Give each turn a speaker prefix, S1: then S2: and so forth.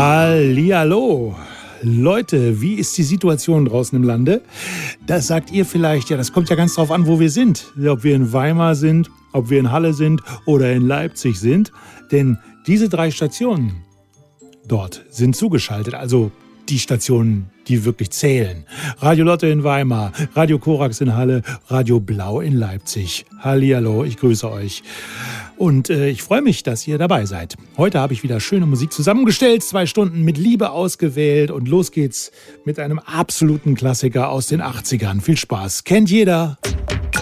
S1: Hallihallo. Leute, wie ist die Situation draußen im Lande? Das sagt ihr vielleicht, ja, das kommt ja ganz drauf an, wo wir sind. Ob wir in Weimar sind, ob wir in Halle sind oder in Leipzig sind. Denn diese 3 Stationen dort sind zugeschaltet, also die Stationen, die wirklich zählen. Radio Lotte in Weimar, Radio Korax in Halle, Radio Blau in Leipzig. Hallihallo, ich grüße euch. Und ich freue mich, dass ihr dabei seid. Heute habe ich wieder schöne Musik zusammengestellt, 2 Stunden mit Liebe ausgewählt und los geht's mit einem absoluten Klassiker aus den 80ern. Viel Spaß, kennt jeder.